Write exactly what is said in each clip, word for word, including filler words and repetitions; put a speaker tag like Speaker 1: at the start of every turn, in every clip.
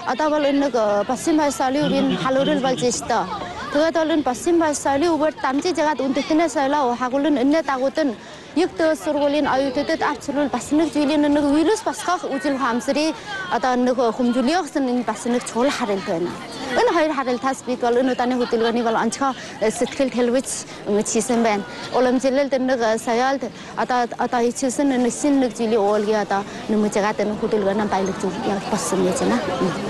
Speaker 1: одоо бол нэг Басим Бай соёлын өвийн халуурал болж штэ. Тэгээд бол энэ Басим Бай соёлын өвөр дамжиж ягаад үндэстнээ соёлоо хагуулн энэ дагууд нь яг дэс сургуулийн оюутнуудад авчрал бас нэг жилийн нэг вирус босгох үйл хамсрын одоо нэг хэмжүүлэх гэсэн энэ бас нэг чухал харилт байна. Энэ хоёр харилтаас бид бол энэ удааны хөтөлбөрийн бол онцгой сэтгэл хэлбэж хийсэн байна. Уламжлалт нэг соёлд одоо одоо хийсэн нэг шинэ нэг жилийн уулгийн одоо нэмж ягаад энэ хөтөлбөрийн баялаг зүйл болсон гэж байна.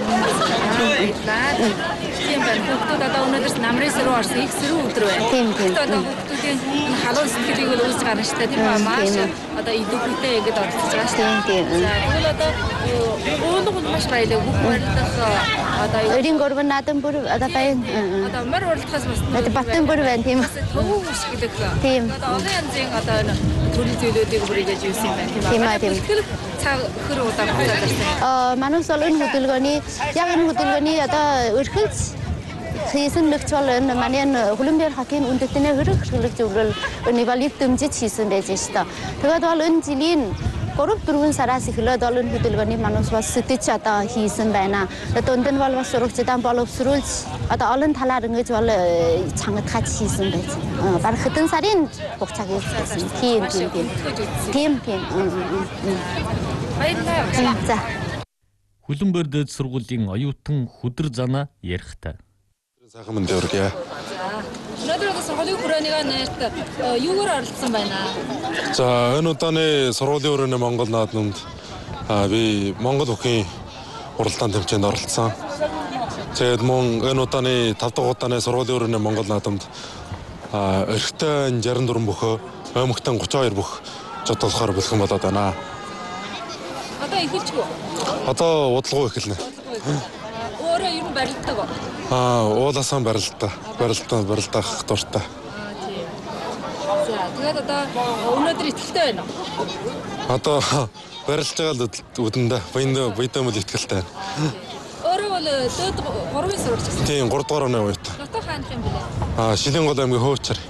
Speaker 2: Тийм байна. Хүүхдүүд одоо өнөөдөр намрын сэрүү орсон их сэрүү өдөр байна.
Speaker 1: Тийм тийм.
Speaker 2: Одоо хүүхдүүдийн халуун сэтгэлийг л үүсэж гарна шүү дээ. Тийм ба маш одоо идэвхтэй ингэж оролцож байгаа шүү дээ.
Speaker 1: Тийм тийм.
Speaker 2: За тэгвэл одоо уулын маш баялаг бүх барилдах одоо
Speaker 1: өрийн гурван наадам бүр одоо байна.
Speaker 2: одоо мөр уралдахаас бас
Speaker 1: одоо баттан бүр байна тийм.
Speaker 2: Төвөг шиг гэдэг.
Speaker 1: Тийм.
Speaker 2: Одоо олон янзын одоо төрлийн зүйлүүдийг бүрийгэж юусэн байна тийм
Speaker 1: ба. Тийм тийм.
Speaker 2: цаг хөр удаа хугацаа зарсан.
Speaker 1: Аа манай сол энэ хөтөлбөрийн яг энэ хөтөлбөрийн одоо өрхөлж хийсэн нэгч бол энэ манай Хөлбөмбөр хотын үндэстний хөрөг хэрэглэх зөвлөл нэвалийг дэмжиж хийсэн байж штэ. Тэгээд бол энэ жилийн гурав дөрвөн сараас эхлээд бол энэ хөтөлбөрийн манус бас сэтгэж одоо хийсэн байна. Дунд нь бол бас сурагчдаа боловсруулж одоо олон талаар ингэж бол чангадгаж хийсэн байж. Бараг хэдэн сарын хугацааг хийсэн. Тийм тийм тийм. Тийм тийм.
Speaker 2: Баярлалаа.
Speaker 1: За.
Speaker 3: Хөлбөмбөр дэд сургуулийн оюутан Хүдэр Зана ярихтай.
Speaker 4: Сайхан мэнд өргөе.
Speaker 2: Өнөөдөр сургуулийн хүрээнийг нэрт юугаар оролцсон байна?
Speaker 4: За энэ удааны сургуулийн хүрээний Монгол наадамд би Монгол бүхийн уралдаан тэмцээнд оролцсон. Тэгээд мөн энэ удааны тав дахь удааны сургуулийн хүрээний Монгол наадамд эрэгтэй шестьдесят дөрвөн бөхөө, аймагтай тридцать хоёр бүх жодолохоор бэлхэн болоод байна.
Speaker 2: Одоо эхэлчихв.
Speaker 4: Одоо удалгүй эхэлнэ.
Speaker 2: Өөрөө ер нь барилддаг.
Speaker 4: Аа, уулаасан барилдаа, барилдаа, барилдах дуртай.
Speaker 2: Тийм. За, тэгээд одоо өнөөдөр итгэлтэй байна уу?
Speaker 4: Одоо барилж байгаа л үдэндээ, баяндаа, баядаа мөл итгэлтэй байна.
Speaker 2: Өөрөө бол дээд гурван сурагч гэсэн.
Speaker 4: Тийм, гурав дахь оны үед.
Speaker 2: Дотоо хаанах юм бэлээ?
Speaker 4: Аа, Шилэнгол аймгийн Хөөчөр.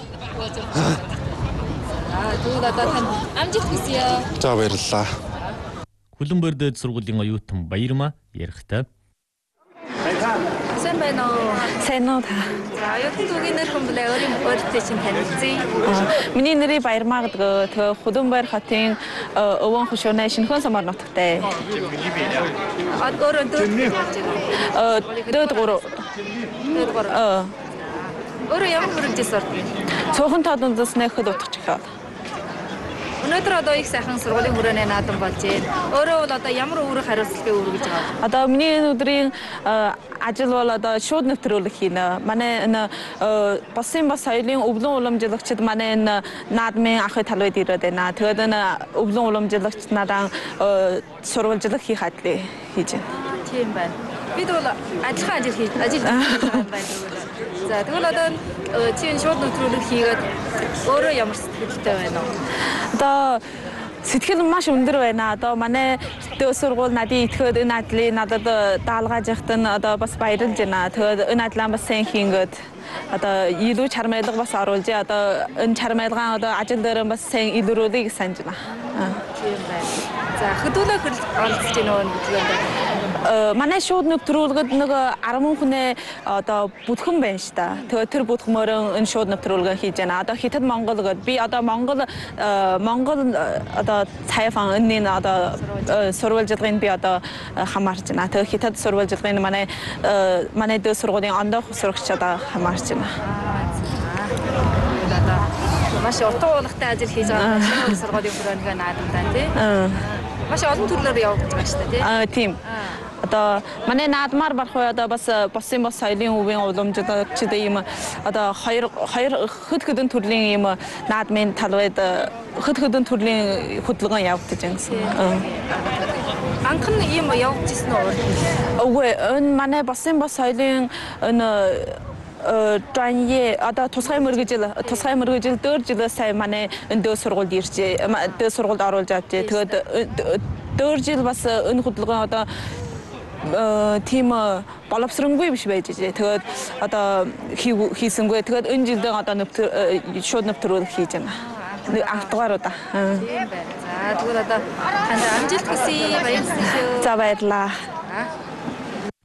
Speaker 2: Аа, тэгвэл одоо тань амжилт хүсье.
Speaker 4: За баярлалаа.
Speaker 3: Хөлбөмбөр дэд сургуулийн оюутан Баярмаа ярихтай.
Speaker 2: Сайн байна уу?
Speaker 5: Сайн уу та.
Speaker 2: За, оюутан түүгийн нэр хүн блэ өөрийн өөртөө чинь танилцъя.
Speaker 5: Миний нэрийг Баярмаа гэдэг. Тэгээ Хөлбөмбөр хотын өвөн хөшөөнэ шинхэн самар нутагтай.
Speaker 2: Өөрөө дээд
Speaker 5: Э дээд гурав.
Speaker 2: дээд гурав.
Speaker 5: Э
Speaker 2: Өөрөө ямар хүрэмжээс ордог?
Speaker 5: цөөхөн тод үндэснээ хэд утгач ихээ.
Speaker 2: Өнөөдөр одоо их сайхан сургуулийн хүрээний наадам болж байна. Өөрөө бол одоо ямар үүрэг хариуцлагыг өргөж байгаа вэ?
Speaker 5: Одоо миний энэ өдрийн ажил бол одоо шууд нэвтрүүлэг хийнэ. Манай энэ Басим Бай соёлын өвлөн уламжлагчид манай энэ наадмын ахын талбайд ирээд байна. Тэгээд энэ өвлөн уламжлагч нараа сурвалжлах хийх ажлыг хийж байна.
Speaker 2: Тийм байна. Бид бол ажиллах ажил хийж ажил хийж байгаа юм байна. За тэгвэл одоо чинь шууд нэвтрүүлэг хийгээд өөрөө ямар сэтгэлтэй байна уу?
Speaker 5: Одоо сэтгэл маш өндөр байна. Одоо манай дээд сургууль надад итгэхэд энэ ажлыг надад даалгаж явахт нь одоо бас баярлж байна. Тэгээд энэ ажлаа бас сайн хийнгээд одоо илүү чармайлга бас оруулж одоо энэ чармайлгаан одоо ажил дээр бас сайн илрүүлэхийг санаж байна.
Speaker 2: Тийм байна. За хөдөлгөөн оролцож байна уу хөдөлгөөнд?
Speaker 5: Манай шууд нэвтрүүлгэд нэг арван хүнээ одоо бүтгэн байна шүү дээ. Тэгээд тэр бүтгэмээр энэ шууд нэвтрүүлгээ хийж байна. Одоо хятад Монгол гэдэг би одоо Монгол Монгол одоо цайфан энэ одоо сурвалжлагын би одоо хамаарч байна. Тэгээд хятад сурвалжлагын манай манай дээд сургуулийн ондоо сурагч одоо хамаарч байна.
Speaker 2: Одоо маш утга уулахтай ажил хийж байгаа шүү сургуулийн хүрээний наадамтай тийм. Маш олон төрлөөр явагдаж байгаа шүү дээ тийм.
Speaker 5: Аа тийм. Одоо манай наадмаар барах уу одоо бас Басим Бай соёлын өвийн уламжлагчид ийм одоо хоёр хоёр хэд хэдэн төрлийн ийм наадмын талбайд хэд хэдэн төрлийн хөдөлгөөн явагдаж байна гэсэн.
Speaker 2: Анх нь ийм явагдаж ирсэн үү?
Speaker 5: Үгүй энэ манай Басим Бай соёлын энэ专业 одоо тусгай мөргөжил тусгай мөргөжил дөрвөн жилээс сая манай энэ дээд сургуульд иржээ. Дээд сургуульд оруулж авчээ. Тэгээд дөрвөн жил бас энэ хөдөлгөөн одоо тийм боловсронгүй биш байж дээ. Тэгээд одоо хийсэнгүй. Тэгээд энэ жилдээ одоо шууд нэвтрүүлэг хийж байна. Автогаруудаа.
Speaker 2: Тийм байна. За тэгвэл одоо танд амжилт хүсье. Баярлалаа.
Speaker 5: За баярлалаа.